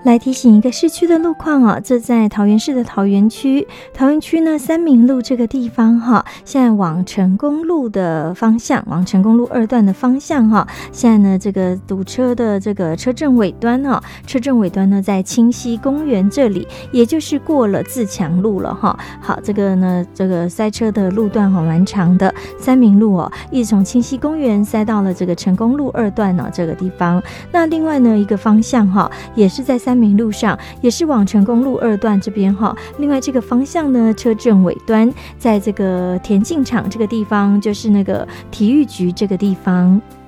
来提醒一个市区的路况哦，这在桃园市的桃园区，桃园区呢三民路这个地方哈，现在往成功路的方向，往成功路2段的方向哈，现在呢这个堵车的这个车阵尾端哈，车阵尾端呢在清溪公园这里，也就是过了自强路了哈。好，这个呢这个塞车的路段哈蛮长的，三民路哦，一直从清溪公园塞到了这个成功路2段呢这个地方。那另外呢一个方向哈，也是在三民路上，也是往成功路2段这边哈。另外这个方向呢，车阵尾端在这个田径场这个地方，就是那个体育局这个地方。